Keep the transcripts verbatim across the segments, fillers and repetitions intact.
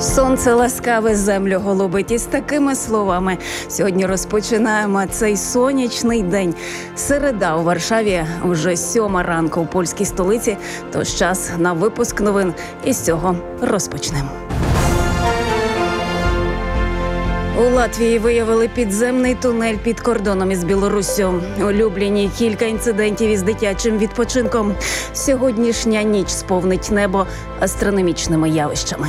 Сонце ласкаве, землю голубить. І з такими словами сьогодні розпочинаємо цей сонячний день. Середа у Варшаві, вже сьома ранку у польській столиці. Тож час на випуск новин. І з цього розпочнемо. У Латвії виявили підземний тунель під кордоном із Білоруссю. У Любліні кілька інцидентів із дитячим відпочинком. Сьогоднішня ніч сповнить небо астрономічними явищами.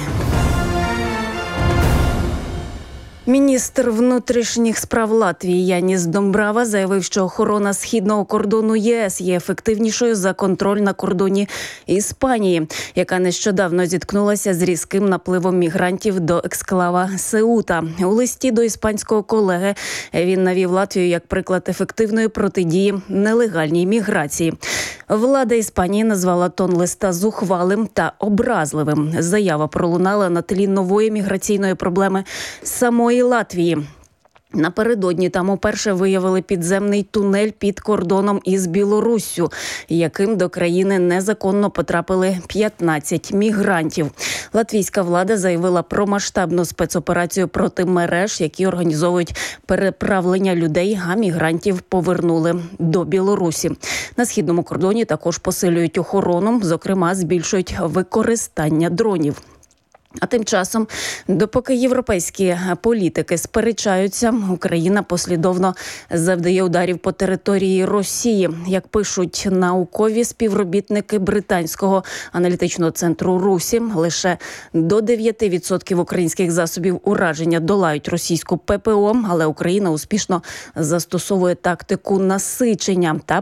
Міністр внутрішніх справ Латвії Яніс Домбрава заявив, що охорона східного кордону ЄС є ефективнішою за контроль на кордоні Іспанії, яка нещодавно зіткнулася з різким напливом мігрантів до ексклава Сеута. У листі до іспанського колеги він навів Латвію як приклад ефективної протидії нелегальній міграції. Влада Іспанії назвала тон листа зухвалим та образливим. Заява пролунала на тлі нової міграційної проблеми самої Латвії. Напередодні там уперше виявили підземний тунель під кордоном із Білоруссю, яким до країни незаконно потрапили п'ятнадцять мігрантів. Латвійська влада заявила про масштабну спецоперацію проти мереж, які організовують переправлення людей, а мігрантів повернули до Білорусі. На східному кордоні також посилюють охорону, зокрема збільшують використання дронів. А тим часом, допоки європейські політики сперечаються, Україна послідовно завдає ударів по території Росії. Як пишуть наукові співробітники британського аналітичного центру Русі, лише до дев'ять відсотків українських засобів ураження долають російську ППО, але Україна успішно застосовує тактику насичення та